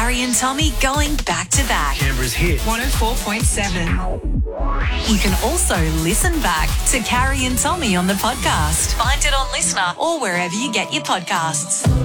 Carrie and Tommy going back to back. Canberra's hit. 104.7. You can also listen back to Carrie and Tommy on the podcast. Find it on Listener or wherever you get your podcasts.